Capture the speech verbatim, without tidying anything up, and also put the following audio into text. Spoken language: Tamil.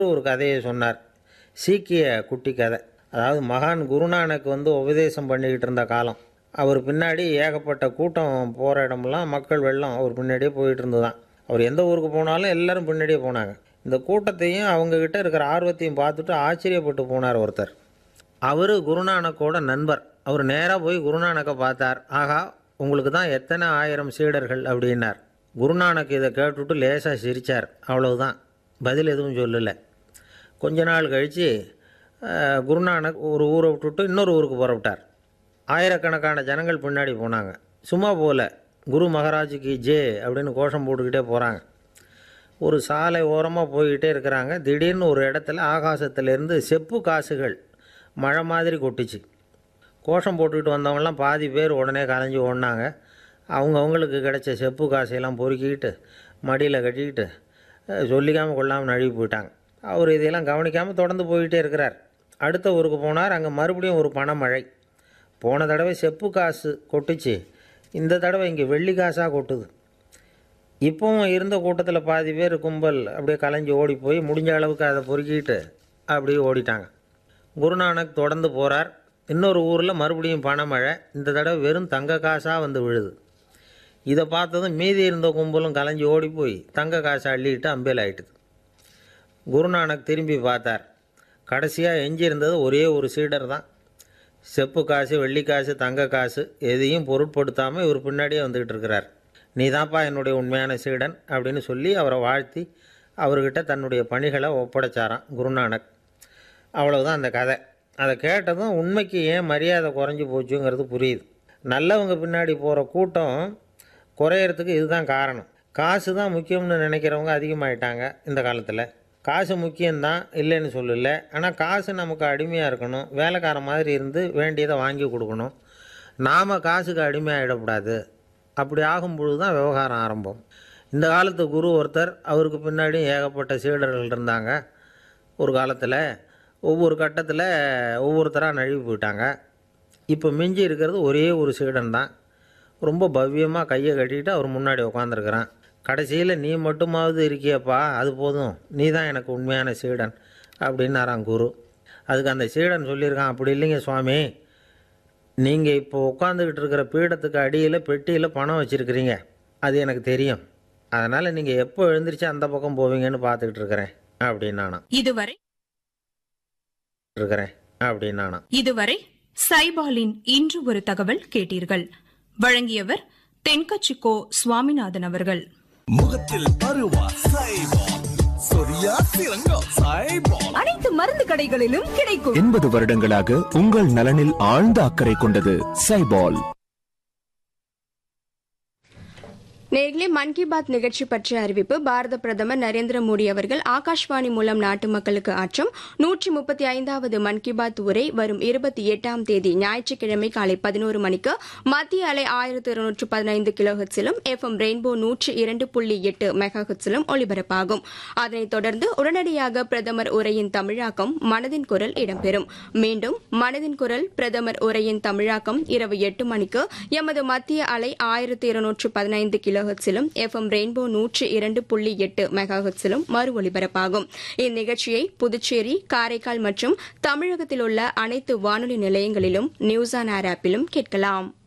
ஒரு கதையை சொன்னார். சீக்கிய குட்டி கதை. அதாவது மகான் குருநானக் வந்து உபதேசம் பண்ணிக்கிட்டு இருந்த காலம். அவர் பின்னாடி ஏகப்பட்ட கூட்டம் போகிற இடமெல்லாம் மக்கள் வெள்ளம் அவர் பின்னாடியே போயிட்டு இருந்துதான். அவர் எந்த ஊருக்கு போனாலும் எல்லோரும் பின்னாடியே போனாங்க. இந்த கூட்டத்தையும் அவங்கக்கிட்ட இருக்கிற ஆர்வத்தையும் பார்த்துட்டு ஆச்சரியப்பட்டு போனார் ஒருத்தர். அவர் குருநானக்கோட நண்பர். அவர் நேராக போய் குருநானக்கை பார்த்தார். ஆகா, உங்களுக்கு தான் எத்தனை ஆயிரம் சீடர்கள் அப்படின்னார். குருநானக் இதை கேட்டுவிட்டு லேசாக சிரித்தார். அவ்வளவுதான், பதில் எதுவும் சொல்லலை. கொஞ்ச நாள் கழித்து குருநானக் ஒரு ஊரை விட்டுவிட்டு இன்னொரு ஊருக்கு புறப்பட்டார். ஆயிரக்கணக்கான ஜனங்கள் பின்னாடி போனாங்க. சும்மா போகல, குரு மகாராஜுக்கு ஜே அப்படின்னு கோஷம் போட்டுக்கிட்டே போகிறாங்க. ஒரு சாலை ஓரமாக போய்கிட்டே இருக்கிறாங்க. திடீர்னு ஒரு இடத்துல ஆகாசத்துலேருந்து செப்பு காசுகள் மழை மாதிரி கொட்டுச்சு. கோஷம் போட்டுக்கிட்டு வந்தவங்கலாம் பாதி பேர் உடனே கலைஞ்சி ஓடினாங்க. அவங்கவுங்களுக்கு கிடைச்ச செப்பு காசையெல்லாம் பொறுக்கிக்கிட்டு மடியில் கட்டிக்கிட்டு சொல்லிக்காமல் கொள்ளாமல் நழுவி போயிட்டாங்க. அவர் இதையெல்லாம் கவனிக்காமல் தொடர்ந்து போய்கிட்டே இருக்கிறார். அடுத்த ஊருக்கு போனார். அங்கே மறுபடியும் ஒரு பணமழை. போன தடவை செப்பு காசு கொட்டுச்சு, இந்த தடவை இங்கே வெள்ளி காசாக கொட்டுது. இப்போவும் இருந்த கூட்டத்தில் பாதி பேர் கும்பல் அப்படியே கலைஞ்சி ஓடி போய் முடிஞ்ச அளவுக்கு அதை பொறுக்கிட்டு அப்படியே ஓடிட்டாங்க. குருநானக் தொடர்ந்து போகிறார். இன்னொரு ஊரில் மறுபடியும் பணமழை. இந்த தடவை வெறும் தங்க காசாக வந்து விழுது. இதை பார்த்ததும் மீதி இருந்த கும்பலும் கலைஞ்சி ஓடி போய் தங்க காசை அள்ளிக்கிட்டு அம்பேல் ஆகிட்டுது. குருநானக் திரும்பி பார்த்தார். கடைசியாக எஞ்சி இருந்தது ஒரே ஒரு சீடர் தான். செப்பு காசு, வெள்ளி காசு, தங்க காசு எதையும் பொருட்படுத்தாமல் இவர் பின்னாடியே வந்துக்கிட்டு இருக்கிறார். நீ தான்ப்பா என்னுடைய உண்மையான சீடன் அப்படின்னு சொல்லி அவரை வாழ்த்தி அவர்கிட்ட தன்னுடைய பணிகளை ஒப்படைச்சாராம் குருநானக். அவ்வளவுதான் அந்த கதை. அதை கேட்டதும் உண்மைக்கு ஏன் மரியாதை குறைஞ்சி போச்சுங்கிறது புரியுது. நல்லவங்க பின்னாடி போகிற கூட்டம் குறையிறதுக்கு இதுதான் காரணம். காசு தான் முக்கியம்னு நினைக்கிறவங்க அதிகமாகிட்டாங்க இந்த காலத்தில். காசு முக்கியம்தான், இல்லைன்னு சொல்லலை. ஆனால் காசு நமக்கு அடிமையாக இருக்கணும். வேலைக்கார மாதிரி இருந்து வேண்டியதை வாங்கி கொடுக்கணும். நாம் காசுக்கு அடிமையாகிடக்கூடாது. அப்படி ஆகும்பொழுது தான் விவகாரம் ஆரம்பம். இந்த காலத்து குரு ஒருத்தர், அவருக்கு பின்னாடியும் ஏகப்பட்ட சீடர்கள் இருந்தாங்க. ஒரு காலத்தில் ஒவ்வொரு கட்டத்தில் ஒவ்வொருத்தராக நழுவி போயிட்டாங்க. இப்போ மிஞ்சி இருக்கிறது ஒரே ஒரு சீடன் தான். ரொம்ப பவ்யமாக கையை கட்டிக்கிட்டு அவர் முன்னாடி உட்காந்துருக்கிறான். கடைசியில் நீ மட்டுமாவது இருக்கியப்பா, அது போதும், நீ தான் எனக்கு உண்மையான சீடன் அப்படின்னாரான் குரு. அதுக்கு அந்த சீடன் சொல்லியிருக்கான், அப்படி இல்லைங்க சுவாமி, நீங்கள் இப்போ உட்காந்துக்கிட்டு இருக்கிற பீடத்துக்கு அடியில் பெட்டியில் பணம் வச்சுருக்கிறீங்க, அது எனக்கு தெரியும். அதனால் நீங்கள் எப்போ எழுந்திரிச்சு அந்த பக்கம் போவீங்கன்னு பார்த்துக்கிட்டு இருக்கிறேன் அப்படின்னானா இதுவரை இருக்கிறேன் அப்படின்னானா இதுவரை சைபாலின் இன்று ஒரு தகவல் கேட்டீர்கள். வழங்கியவர் தென்கச்சிக்கோ சுவாமிநாதன் அவர்கள். முகத்தில் பருவா சைபால், சொரியா சிறங்கம் சைபால். அனைத்து மருந்து கடைகளிலும் கிடைக்கும். எண்பது வருடங்களாக உங்கள் நலனில் ஆழ்ந்த அக்கறை கொண்டது சைபால். நேர்களே, மன் கி பாத் நிகழ்ச்சி பற்றிய அறிவிப்பு. பாரத பிரதமர் நரேந்திர மோடி அவர்கள் ஆகாஷ்வாணி மூலம் நாட்டு மக்களுக்கு ஆற்றும் நூற்றி முப்பத்தி ஐந்தாவது மன் கி பாத் உரை வரும் இருபத்தி எட்டாம் தேதி ஞாயிற்றுக்கிழமை காலை பதினோரு மணிக்கு மத்திய அலை ஆயிரத்து இருநூற்று பதினைந்து கிலோ ஹெட்ஸிலும் எஃப் எம் ரெயின்போ நூற்றி இரண்டு புள்ளி எட்டு மெகா ஹெட்ஸிலும் ஒலிபரப்பாகும். அதனைத் தொடர்ந்து உடனடியாக பிரதமர் உரையின் தமிழாக்கம் மனதின் குரல் இடம்பெறும். மீண்டும் மனதின் குரல் பிரதமர் உரையின் தமிழாக்கம் இரவு எட்டு மணிக்கு எமது மத்திய அலை ஆயிரத்து இருநூற்று பதினைந்து கிலோ ஹெட்ஸிலும் எஃப் எம் ரெயின்போ நூற்றி இரண்டு புள்ளி எட்டு மெகா ஹெட்ஸிலும் மறு ஒலிபரப்பாகும். இந்நிகழ்ச்சியை புதுச்சேரி, காரைக்கால் மற்றும் தமிழகத்தில் உள்ள அனைத்து வானொலி நிலையங்களிலும் நியூஸ் ஆன் ஏர் ஆப்பிலும் கேட்கலாம்.